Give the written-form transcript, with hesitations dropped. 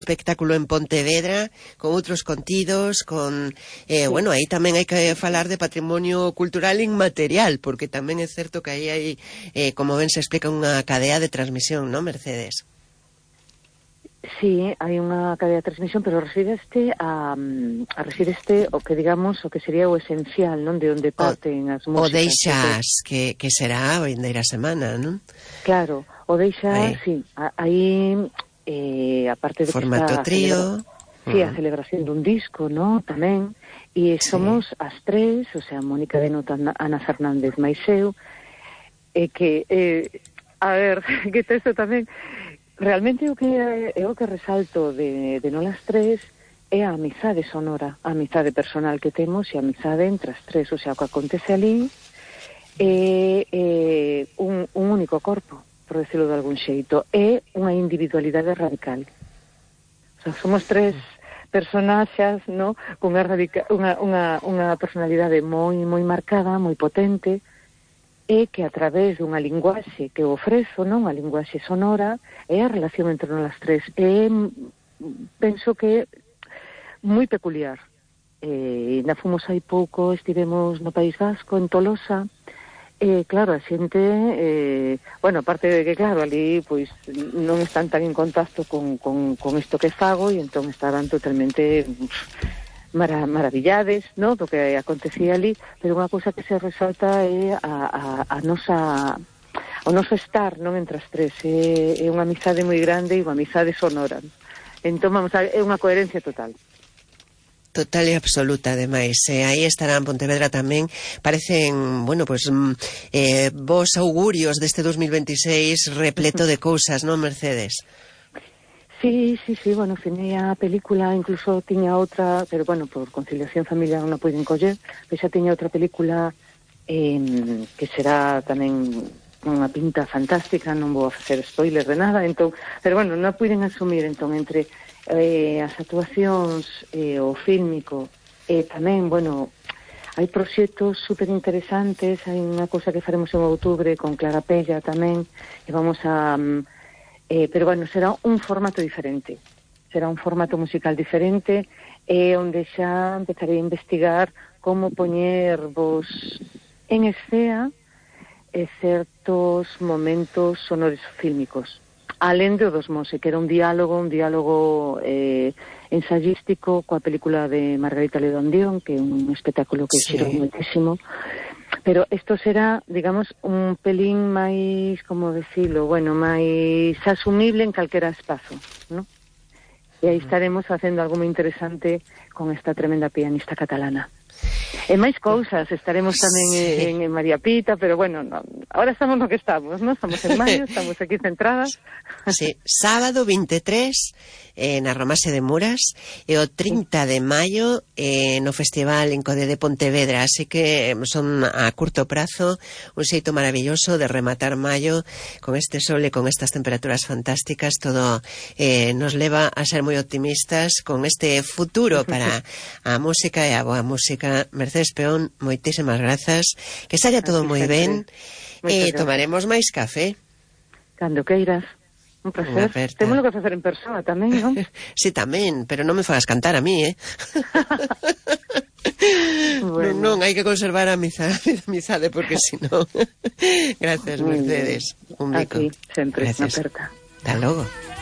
espectáculo en Pontevedra con outros contidos, con bueno, aí tamén hai que falar de patrimonio cultural inmaterial, porque tamén é certo que aí hai, como ben se explica, unha cadea de transmisión, non, Mercedes? Sí, hai unha cadea de transmisión, pero refíreste a o que digamos, o que sería o esencial, non, de onde parten as músicas. O deixas que será a vindeira semana, non? Claro, o deixas, sí, aí aparte de formato que está trío, a celebración dun disco, ¿no? Tamén, e somos as tres, o sea, Mónica de Nota, Ana Fernández, máis eu, que, a ver, que texto tamén, realmente o que resalto de nolas tres é a amizade sonora, a amizade personal que temos e a amizade entre as tres, o sea, o que acontece ali é un único corpo, por decirlo de algún xeito, é unha individualidade radical. O sea, somos tres personaxas, no, con unha personalidade moi marcada, moi potente, e que a través dunha linguaxe que ofrezo, non, unha linguaxe sonora, é a relación entre nós tres. Penso que moi peculiar. Na fomos hai pouco, estivemos no País Vasco, en Tolosa. Claro, a xente, bueno, aparte de que, claro, ali, pois, non están tan en contacto con isto que fago, e entón estaban totalmente maravillades, no, do que acontecía ali, pero unha cousa que se resalta é o noso estar, non, entre as tres, é unha amizade moi grande e unha amizade sonora. Entón, vamos a ver, é unha coherencia total. Total e absoluta, ademais. Aí estarán Pontevedra tamén. Parecen, bueno, pues, vos augurios deste 2026 repleto de cousas, non, Mercedes? Sí, bueno, finei a película, incluso tiña outra, pero, bueno, por conciliación familiar non a puiden coller, pero xa tiña outra película que será tamén unha pinta fantástica, non vou a facer spoiler de nada, entón, pero, bueno, non a puiden asumir, entón, entre as actuacións, o fílmico, tamén, bueno, hai proxectos super interesantes, hai unha cosa que faremos en outubro con Clara Pella tamén, e vamos a... pero, bueno, será un formato diferente, será un formato musical diferente, onde xa empezarei a investigar como poñer vos en escena certos momentos sonoros fílmicos. Alén de o dos Mose, que era un diálogo ensayístico coa película de Margarita León, que é un espectáculo que xirou moitísimo. Pero isto será, digamos, un pelín máis, como decirlo, bueno, máis asumible en calquera espazo, ¿no? E aí estaremos facendo algo moi interesante con esta tremenda pianista catalana. E máis cousas, estaremos tamén en María Pita, pero bueno, no, ahora estamos no que estamos, ¿no? Estamos en maio, estamos aquí centradas. Sí, sábado 23 na Romase de Muras e o 30 de maio no Festival Incode de Pontevedra, así que son a curto prazo un xeito maravilloso de rematar maio con este sol e con estas temperaturas fantásticas. Todo nos leva a ser moi optimistas con este futuro para a música e a boa música. Mercedes Peón, moitísimas grazas, que saia todo moi ben, e tomaremos máis café cando queiras. Un placer. Temos que facer en persona tamén, non? Sí, tamén, pero non me fagas cantar a mí, Bueno. Non, hai que conservar a amizade, porque senón... Gracias, Mercedes. Un bico. Aquí, sempre, na aperta. Hasta logo.